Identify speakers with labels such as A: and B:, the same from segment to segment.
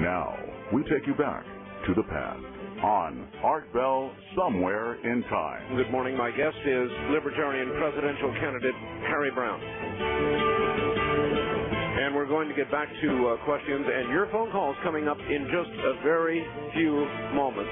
A: Now, we take you back to the past on Art Bell Somewhere in Time.
B: Good morning. My guest is Libertarian presidential candidate Harry Browne. And we're going to get back to questions and your phone calls coming up in just a very few moments.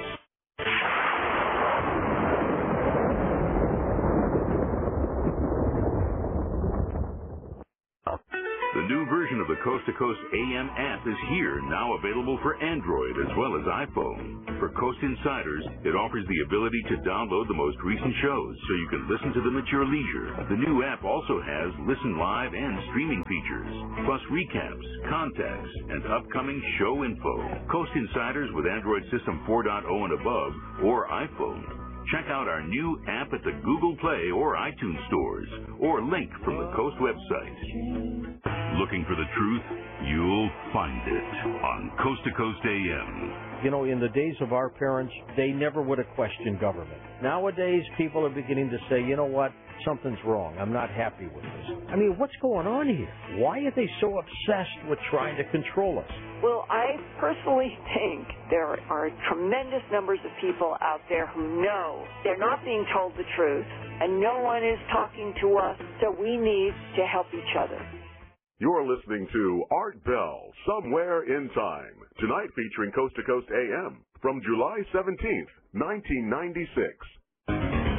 C: The new version of the Coast to Coast AM app is here, now available for Android as well as iPhone. For Coast Insiders, it offers the ability to download the most recent shows so you can listen to them at your leisure. The new app also has listen live and streaming features, plus recaps, contacts, and upcoming show info. Coast Insiders with Android System 4.0 and above, or iPhone. Check out our new app at the Google Play or iTunes stores, or link from the Coast website. Looking for the truth? You'll find it on Coast to Coast AM.
D: You know, in the days of our parents, they never would have questioned government. Nowadays, people are beginning to say, you know what, something's wrong. I'm not happy with this. I mean, what's going on here? Why are they so obsessed with trying to control us?
E: Well, I personally think there are tremendous numbers of people out there who know they're not being told the truth, and no one is talking to us, so we need to help each other.
A: You're listening to Art Bell, Somewhere in Time, tonight featuring Coast to Coast AM from July 17th, 1996.